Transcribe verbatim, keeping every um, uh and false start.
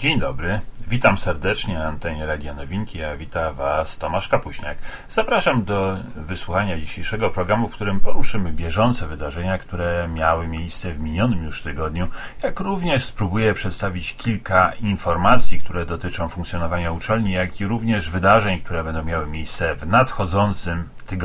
Dzień dobry, witam serdecznie na antenie Radia Nowinki, a wita Was Tomasz Kapuśniak. Zapraszam do wysłuchania dzisiejszego programu, w którym poruszymy bieżące wydarzenia, które miały miejsce w minionym już tygodniu, jak również spróbuję przedstawić kilka informacji, które dotyczą funkcjonowania uczelni, jak i również wydarzeń, które będą miały miejsce w nadchodzącym tygodniu.